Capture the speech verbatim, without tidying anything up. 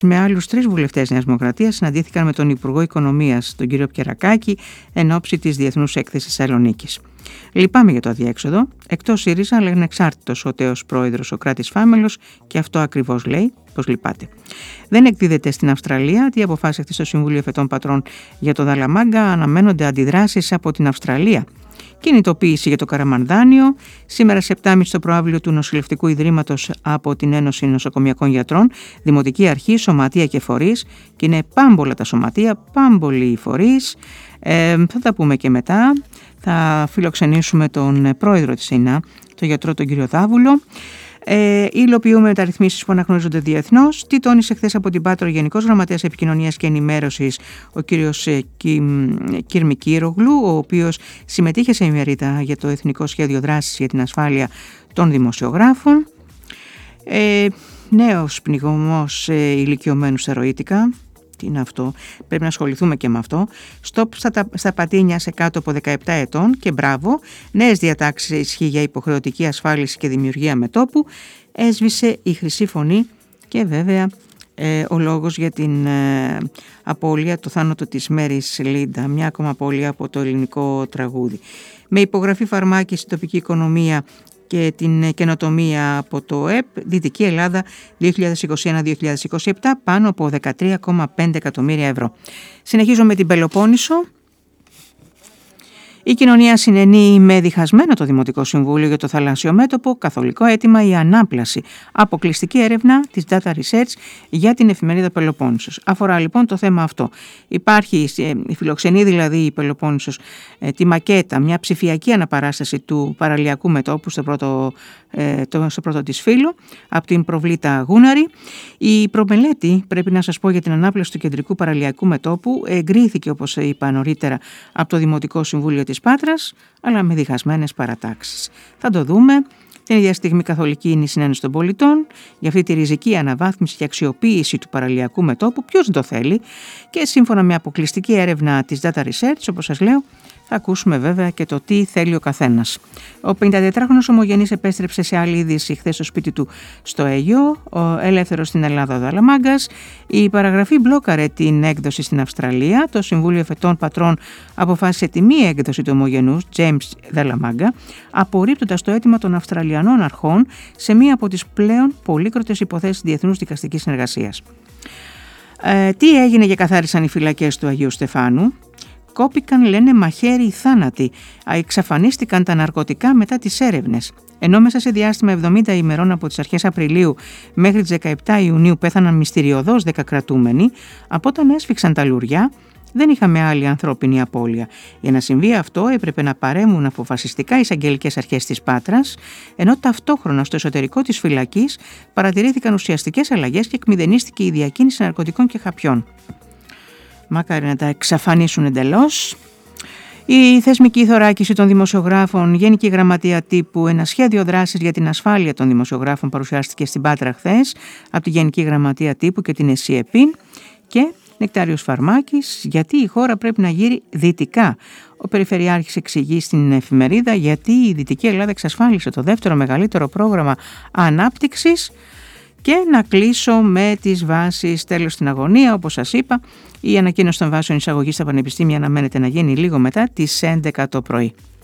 Με άλλους τρεις βουλευτές Νέας Δημοκρατίας συναντήθηκαν με τον Υπουργό Οικονομίας, τον κύριο Πιερακάκη, εν ώψη της Διεθνούς Έκθεσης Θεσσαλονίκης. Λυπάμαι για το αδιέξοδο. Εκτός ΣΥΡΙΖΑ, αλλά είναι εξάρτητος ο τέος πρόεδρος ο Κράτης Φάμελος και αυτό ακριβώς λέει, πως λυπάται. Δεν εκδίδεται στην Αυστραλία. Τι αποφάσισε στο Συμβούλιο Εφετών Πατρών για το Δαλαμάγκα? Αναμένονται αντιδράσεις από την Αυστραλία. Κινητοποίηση για το Καραμανδάνιο. Σήμερα σε επτά και μισή στο προαύλιο του Νοσηλευτικού Ιδρύματος από την Ένωση Νοσοκομιακών Γιατρών, Δημοτική Αρχή, Σωματεία και Φορείς. Και είναι πάμπολα τα σωματεία, πάμπολοι οι φορείς. Ε, θα τα πούμε και μετά. Θα φιλοξενήσουμε τον πρόεδρο της ΕΙΝΑ, τον γιατρό τον κύριο Δάβουλο. Ε, υλοποιούμε μεταρρυθμίσεις που αναγνωρίζονται διεθνώς. Τι τόνισε χθες από την Πάτρο ο Γενικός Γραμματέας Επικοινωνίας και Ενημέρωσης, ο κύριος Κυρμικύρογλου, ο οποίος συμμετείχε σε ημερίδα για το Εθνικό Σχέδιο Δράσης για την Ασφάλεια των Δημοσιογράφων. Ε, νέος πνιγωμός ε, ηλικιωμένου σε ροήτικα. Τι είναι αυτό, πρέπει να ασχοληθούμε και με αυτό. Στοπ στα, στα πατίνια σε κάτω από δεκαεπτά ετών και μπράβο. Νέες διατάξεις ισχύ για υποχρεωτική ασφάλιση και δημιουργία μετώπου. Έσβησε η χρυσή φωνή και βέβαια ε, ο λόγος για την ε, απώλεια, το θάνατο της Μέρης Λίντα, μια ακόμα απώλεια από το ελληνικό τραγούδι. Με υπογραφή φαρμάκη στην τοπική οικονομία και την καινοτομία από το ΕΠ, Δυτική Ελλάδα δύο χιλιάδες είκοσι ένα με δύο χιλιάδες είκοσι επτά, πάνω από δεκατρία κόμμα πέντε εκατομμύρια ευρώ. Συνεχίζω με την Πελοπόννησο. Η κοινωνία συνενεί με διχασμένο το Δημοτικό Συμβούλιο για το θαλάσσιο μέτωπο, καθολικό αίτημα η ανάπλαση. Αποκλειστική έρευνα της Data Research για την εφημερίδα Πελοπόννησος. Αφορά λοιπόν το θέμα αυτό. Υπάρχει, η φιλοξενεί δηλαδή η Πελοπόννησος τη μακέτα, μια ψηφιακή αναπαράσταση του παραλιακού μετώπου στο πρώτο, το, στο πρώτο της φύλλο, από την προβλήτα Γούναρη. Η προμελέτη, πρέπει να σας πω, για την ανάπλαση του κεντρικού παραλιακού μετώπου εγκρίθηκε, όπως είπα νωρίτερα, από το Δημοτικό Συμβούλιο της Πάτρας, αλλά με διχασμένες παρατάξεις. Θα το δούμε. Την ίδια στιγμή καθολική είναι η συνένωση των πολιτών για αυτή τη ριζική αναβάθμιση και αξιοποίηση του παραλιακού μετώπου. Ποιος δεν το θέλει? Και σύμφωνα με αποκλειστική έρευνα της Data Research, όπως σας λέω, θα ακούσουμε βέβαια και το τι θέλει ο καθένας. Ο πενηντατετράχρονος ομογενής επέστρεψε σε άλλη είδηση χθες στο σπίτι του στο Αίγιο, ο ελεύθερος στην Ελλάδα ο Δαλαμάγκας. Η παραγραφή μπλόκαρε την έκδοση στην Αυστραλία. Το Συμβούλιο Εφετών Πατρών αποφάσισε τη μη έκδοση του ομογενούς James Δαλαμάγκα, απορρίπτοντας το αίτημα των Αυστραλιανών αρχών σε μία από τις πλέον πολύκροτες υποθέσεις διεθνούς δικαστικής συνεργασίας. Ε, τι έγινε και καθάρισαν οι φυλακές του Αγίου Στεφάνου? Κόπηκαν, λένε, μαχαίρι οι θάνατοι. Εξαφανίστηκαν τα ναρκωτικά μετά τις έρευνες. Ενώ μέσα σε διάστημα εβδομήντα ημερών από τις αρχές Απριλίου μέχρι τις δεκαεπτά Ιουνίου πέθαναν μυστηριωδώς δέκα κρατούμενοι, από όταν έσφιξαν τα λουριά δεν είχαμε άλλη ανθρώπινη απώλεια. Για να συμβεί αυτό έπρεπε να παρέμβουν αποφασιστικά οι εισαγγελικές αρχές της Πάτρας, ενώ ταυτόχρονα στο εσωτερικό της φυλακής παρατηρήθηκαν ουσιαστικές αλλαγές και εκμηδενίστηκε η διακίνηση ναρκωτικών και χαπιών. Μακάρι να τα εξαφανίσουν εντελώς. Η θεσμική θωράκιση των δημοσιογράφων, Γενική Γραμματεία Τύπου, ένα σχέδιο δράσης για την ασφάλεια των δημοσιογράφων παρουσιάστηκε στην Πάτρα χθες από τη Γενική Γραμματεία Τύπου και την ΕΣΥΕΠΗΝ. Και Νεκτάριος Φαρμάκης, γιατί η χώρα πρέπει να γύρει δυτικά. Ο Περιφερειάρχης εξηγεί στην εφημερίδα γιατί η Δυτική Ελλάδα εξασφάλισε το δεύτερο μεγαλύτερο πρόγραμμα ανάπτυξης. Και να κλείσω με τις βάσεις τέλος στην αγωνία. Όπως σας είπα, η ανακοίνωση των βάσεων εισαγωγής στα πανεπιστήμια αναμένεται να γίνει λίγο μετά τις έντεκα το πρωί.